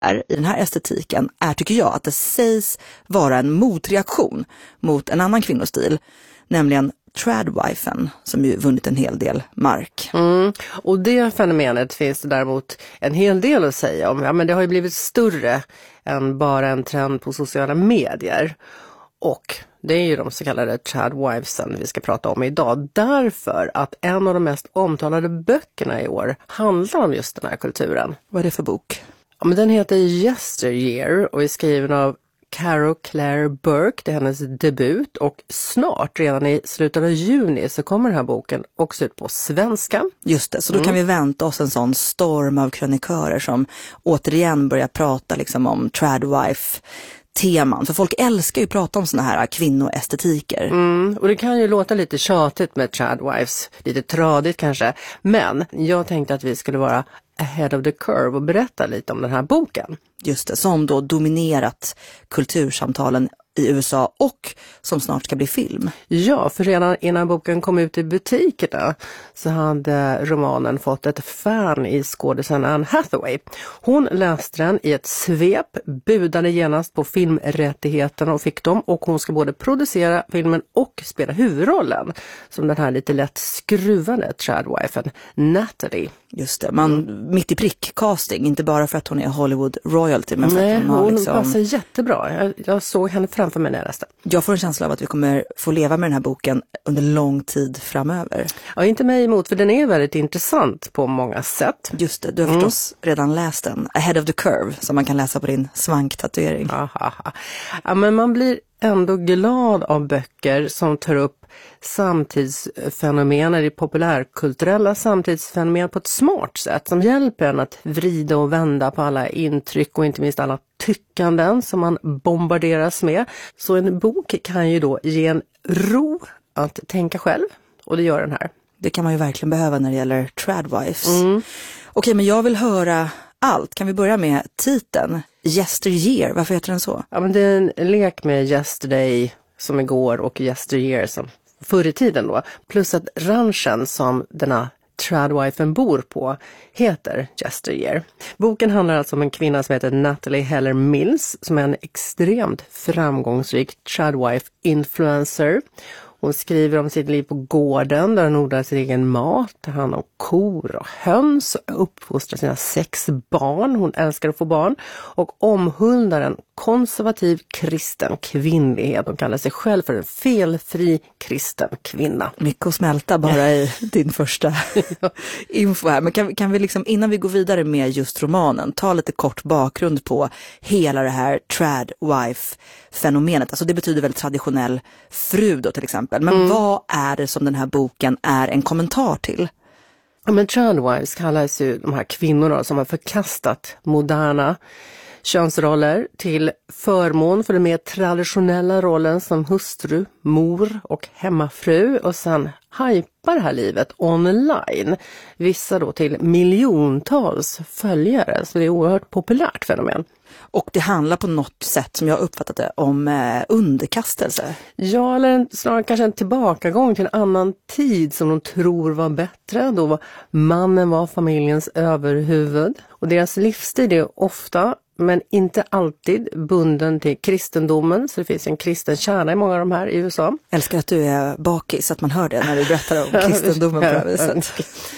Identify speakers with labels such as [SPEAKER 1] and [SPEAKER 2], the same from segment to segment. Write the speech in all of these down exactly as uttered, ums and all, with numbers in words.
[SPEAKER 1] är i den här estetiken är, tycker jag, att det sägs vara en motreaktion mot en annan kvinnostil, nämligen tradwifen, som ju vunnit en hel del mark.
[SPEAKER 2] Mm. Och det fenomenet finns det däremot en hel del att säga om. Ja, men det har ju blivit större än bara en trend på sociala medier. Och det är ju de så kallade tradwivesen vi ska prata om idag. Därför att en av de mest omtalade böckerna i år handlar om just den här kulturen.
[SPEAKER 1] Vad är det för bok?
[SPEAKER 2] Ja, men den heter Yesteryear och är skriven av Carol Claire Burke. Det är hennes debut, och snart, redan i slutet av juni, så kommer den här boken också ut på svenska.
[SPEAKER 1] Just det, så då
[SPEAKER 2] mm.
[SPEAKER 1] kan vi vänta oss en sån storm av krönikörer som återigen börjar prata liksom om tradwife teman. För folk älskar ju att prata om såna här kvinnoestetiker.
[SPEAKER 2] Mm, och det kan ju låta lite tjatigt med tradwives, lite tradigt kanske. Men jag tänkte att vi skulle vara ahead of the curve och berätta lite om den här boken.
[SPEAKER 1] Just det, som då dominerat kultursamtalen i U S A och som snart ska bli film.
[SPEAKER 2] Ja, för redan innan boken kom ut i butikerna så hade romanen fått ett fan i skådespelaren Anne Hathaway. Hon läste den i ett svep, budade genast på filmrättigheterna och fick dem, och hon ska både producera filmen och spela huvudrollen som den här lite lätt skruvade tradwifen Natalie.
[SPEAKER 1] Just det, man mm. mitt i prick casting, inte bara för att hon är Hollywood royalty, men för
[SPEAKER 2] Nej,
[SPEAKER 1] att hon har
[SPEAKER 2] hon
[SPEAKER 1] liksom...
[SPEAKER 2] passar jättebra. Jag, jag såg henne framför mig när jag läste.
[SPEAKER 1] Jag får en känsla av att vi kommer få leva med den här boken under lång tid framöver.
[SPEAKER 2] Ja, inte mig emot, för den är väldigt intressant på många sätt.
[SPEAKER 1] Just det, du har mm. förstås redan läst den. Ahead of the curve, som man kan läsa på din svanktatuering.
[SPEAKER 2] Aha. Ja, men man blir ändå glad av böcker som tar upp samtidsfenomen, eller populärkulturella samtidsfenomen på ett smart sätt, som hjälper en att vrida och vända på alla intryck och inte minst alla tyckanden som man bombarderas med. Så en bok kan ju då ge en ro att tänka själv, och det gör den här.
[SPEAKER 1] Det kan man ju verkligen behöva när det gäller tradwives.
[SPEAKER 2] Mm.
[SPEAKER 1] Okej, men jag vill höra allt. Kan vi börja med titeln? Yesteryear, varför heter den så?
[SPEAKER 2] Ja, men det är en lek med yesterday som igår och yesteryear som förr i tiden då. Plus att ranchen som denna tradwifen bor på heter Yesteryear. Boken handlar alltså om en kvinna som heter Natalie Heller Mills, som är en extremt framgångsrik tradwife-influencer. Hon skriver om sitt liv på gården där hon odlar sin egen mat, tar hand om kor och höns och uppfostrar sina sex barn. Hon älskar att få barn och omhuldar en konservativ kristen kvinnlighet. Hon kallar sig själv för en felfri kristen kvinna.
[SPEAKER 1] Mycket att smälta bara i din första info här. Men kan, kan vi liksom, innan vi går vidare med just romanen, ta lite kort bakgrund på hela det här tradwife-fenomenet. Alltså det betyder väl traditionell fru då till exempel. Men mm. vad är det som den här boken är en kommentar till?
[SPEAKER 2] Ja, men tradwives kallas ju de här kvinnorna som har förkastat moderna könsroller till förmån för den mer traditionella rollen som hustru, mor och hemmafru, och sen hypar det här livet online. Vissa då till miljontals följare, så det är ett oerhört populärt fenomen.
[SPEAKER 1] Och det handlar på något sätt, som jag uppfattat det, om eh, underkastelse.
[SPEAKER 2] Ja, eller en, snarare kanske en tillbakagång till en annan tid som de tror var bättre. Då var mannen var familjens överhuvud. Och deras livsstil är ofta, men inte alltid, bunden till kristendomen. Så det finns en kristen kärna i många av de här i U S A.
[SPEAKER 1] Jag älskar att du är bakis, att man hör det när du berättar om kristendomen på det här viset.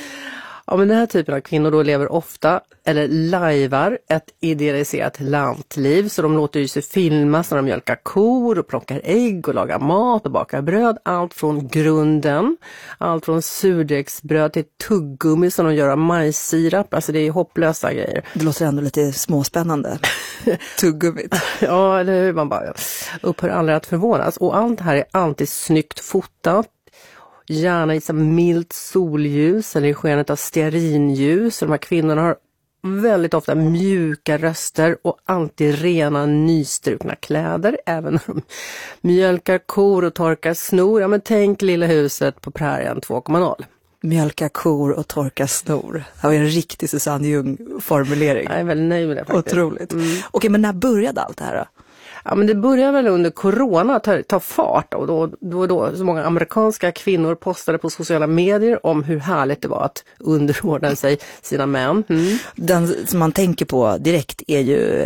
[SPEAKER 2] Ja, men den här typen av kvinnor då lever ofta, eller lajvar, ett idealiserat lantliv. Så de låter ju sig filmas när de mjölkar kor och plockar ägg och lagar mat och bakar bröd. Allt från grunden, allt från surdegsbröd till tuggummi som de gör av majssirap. Alltså det är hopplösa grejer.
[SPEAKER 1] Det låter ändå lite småspännande. Tuggummit.
[SPEAKER 2] Ja, eller hur, man bara upphör aldrig att förvånas. Och allt det här är alltid snyggt fotat. Gärna i så milt solljus eller i skenet av stearinljus. De här kvinnorna har väldigt ofta mjuka röster och alltid rena nystrukna kläder. Även när de mjölkar kor och torkar snor. Ja, men tänk Lilla huset på prärien två komma noll.
[SPEAKER 1] Mjölka kor och torka snor. Det var en riktig Susanne Ljung-formulering.
[SPEAKER 2] Jag är väldigt nöjd med det faktiskt.
[SPEAKER 1] Otroligt. Mm. Okej, men när började allt det här då?
[SPEAKER 2] Ja, men det börjar väl under corona ta, ta fart och då, då, då så många amerikanska kvinnor postade på sociala medier om hur härligt det var att underordna sig sina män. Mm.
[SPEAKER 1] Den som man tänker på direkt är ju